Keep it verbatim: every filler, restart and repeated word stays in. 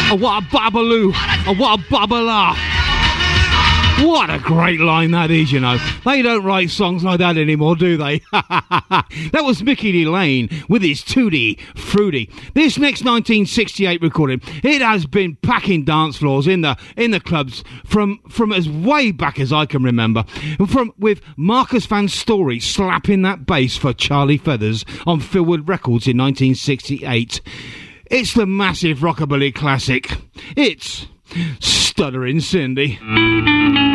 Oh, what a babaloo. Oh, what a babala. What a great line that is, you know. They don't write songs like that anymore, do they? That was Mickey D. Lane with his Tutti Frutti. This next nineteen sixty-eight recording, it has been packing dance floors in the in the clubs from from as way back as I can remember. From with Marcus Van Story slapping that bass for Charlie Feathers on Philwood Records in nineteen sixty-eight. It's the massive rockabilly classic. It's Stuttering Cindy.